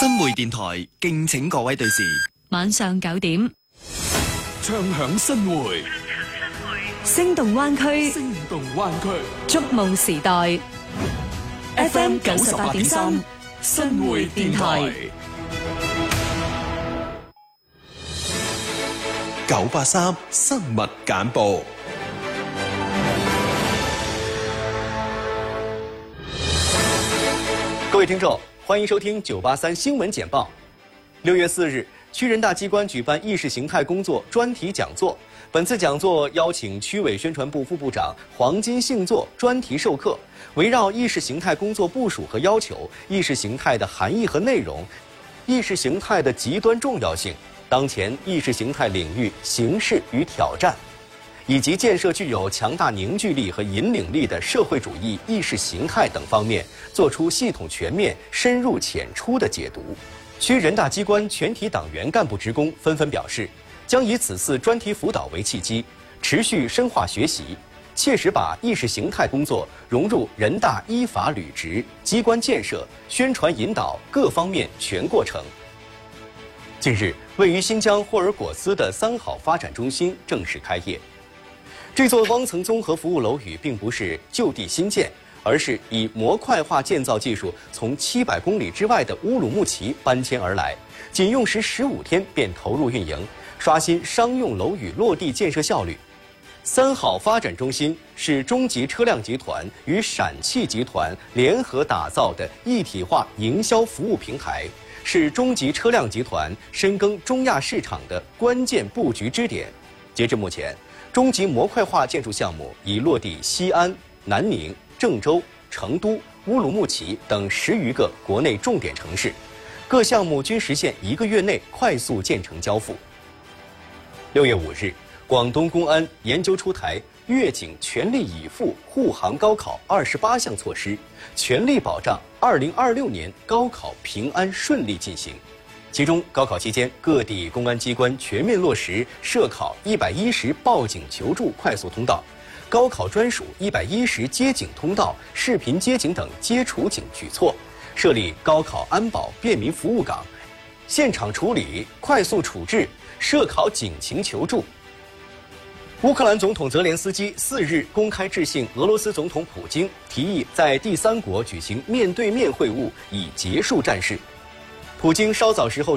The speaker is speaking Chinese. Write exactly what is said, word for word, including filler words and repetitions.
新會電台敬請各位對視。 晚上九點， 唱響新會， 聲動灣區， 聲動灣區， 觸夢時代。F M 九十八點三，新會電台。 九八三生物簡報。 各位聽眾，歡迎收聽九八三新聞簡報。六月四日，區人大機關舉辦意識形態工作專題講座。本次講座邀請區委宣傳部副部長黃金信作專題授課，圍繞意識形態工作部署和要求、意識形態的含義和內容、意識形態的極端重要性、當前意識形態領域形勢與挑戰，以及建設具有強大凝聚力和引領力的社會主義意識形態等方面，作出系統全面、深入淺出的解讀。區人大機關全體黨員幹部職工紛紛表示，將以此次專題輔導為契機，持續深化學習，切實把意識形態工作融入人大依法履職、機關建設、宣傳引導各方面全過程。近日，位於新疆霍爾果斯的三好發展中心正式開業。這座雙層綜合服務樓宇並不是就地新建，而是以模塊化建造技術從七百公里之外的烏魯木齊搬遷而來，僅用時十五天便投入運營，刷新商用樓宇落地建設效率。三好發展中心是中集車輛集團與陝汽集團聯合打造的一體化營銷服務平台，是中集車輛集團深耕中亞市場的關鍵布局支點。截至目前，中集模塊化建築項目已落地西安、南寧、鄭州、成都、烏魯木齊等十餘個國內重點城市，各項目均實現一個月內快速建成交付。六月五日，廣東公安研究出台粵警全力以赴護航高考二十八項措施，全力保障二零二六年高考平安順利進行。其中，高考期間各地公安機關全面落實涉考一百一十報警求助快速通道、高考專屬一百一十接警通道、視頻接警等接觸警舉措，設立高考安保便民服務崗，現場處理、快速處置涉考警情求助。烏克蘭總統澤連斯基四日公開致信俄羅斯總統普京，提議在第三國舉行面對面會晤，以結束戰事。普京稍早時候